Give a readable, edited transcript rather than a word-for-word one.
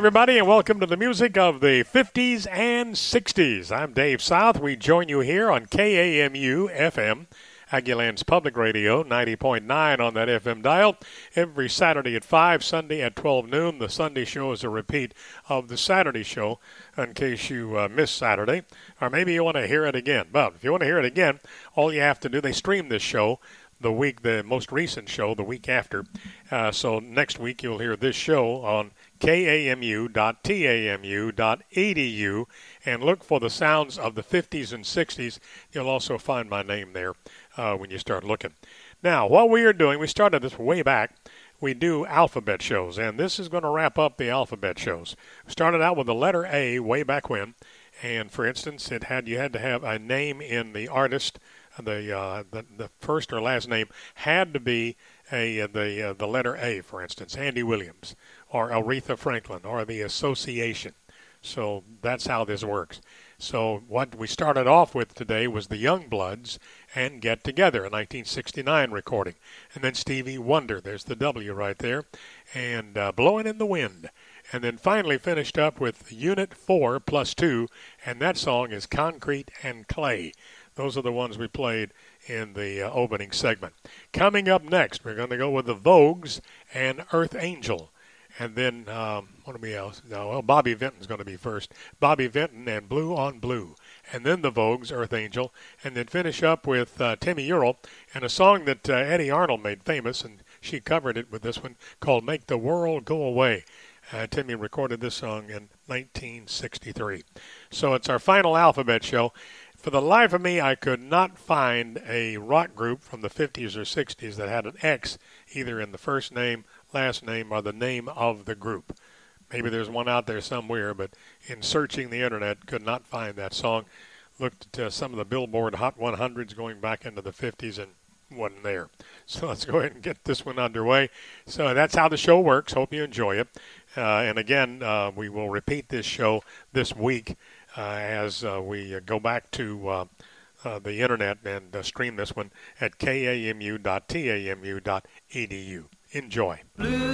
everybody, and welcome to the music of the 50s and 60s. I'm Dave South. We join you here on KAMU FM, Aggieland's Public Radio, 90.9 on that FM dial, every Saturday at 5, Sunday at 12 noon. The Sunday show is a repeat of the Saturday show in case you missed Saturday, or maybe you want to hear it again. Well, if you want to hear it again, all you have to do, they stream this show the most recent show, the week after. So next week you'll hear this show on kamu.tamu.edu and look for the sounds of the 50s and 60s. You'll also find my name there when you start looking. Now, what we are doing, we started this way back. We do alphabet shows, and this is going to wrap up the alphabet shows. We started out with the letter A way back when, and for instance, you had to have a name in the artist. The first or last name had to be the letter A, for instance, Andy Williams or Aretha Franklin or the Association. So that's how this works. So what we started off with today was the Youngbloods and Get Together, a 1969 recording. And then Stevie Wonder, there's the W right there, and Blowing in the Wind. And then finally finished up with Unit 4 plus 2, and that song is Concrete and Clay. Those are the ones we played in the opening segment. Coming up next, we're going to go with the Vogues and Earth Angel. And then, what do else? No, well, Bobby Vinton's going to be first. Bobby Vinton and Blue on Blue. And then the Vogues, Earth Angel. And then finish up with Timmy Earl and a song that Eddie Arnold made famous, and she covered it with this one called Make the World Go Away. Timmy recorded this song in 1963. So it's our final alphabet show. For the life of me, I could not find a rock group from the 50s or 60s that had an X either in the first name, last name, or the name of the group. Maybe there's one out there somewhere, but in searching the Internet, could not find that song. Looked at some of the Billboard Hot 100s going back into the 50s and wasn't there. So let's go ahead and get this one underway. So that's how the show works. Hope you enjoy it. And again, we will repeat this show this week as we go back to the Internet and stream this one at kamu.tamu.edu. Enjoy.